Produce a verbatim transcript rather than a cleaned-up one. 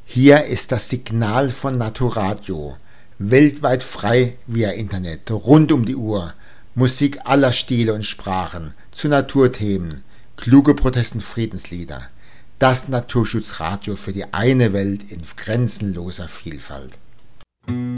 Hier ist das Signal von Naturradio, weltweit frei via Internet, rund um die Uhr, Musik aller Stile und Sprachen, zu Naturthemen, kluge Protest- und Friedenslieder. Das Naturschutzradio für die eine Welt in grenzenloser Vielfalt.